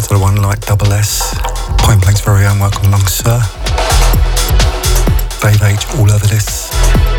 to the one like Double S. Point Blank's very own, welcome along, sir. Dave H, all over this.